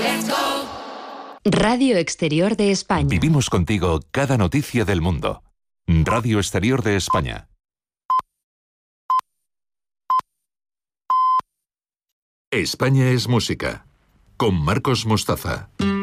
Radio Exterior de España. Vivimos contigo cada noticia del mundo. Radio Exterior de España. España es música. Con Marcos Mostaza.